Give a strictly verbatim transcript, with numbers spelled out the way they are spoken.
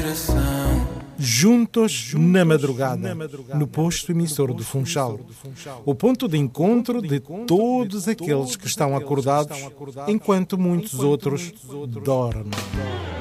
Juntos na madrugada, no posto emissor do Funchal. O ponto de encontro de todos aqueles que estão acordados, enquanto muitos outros dormem.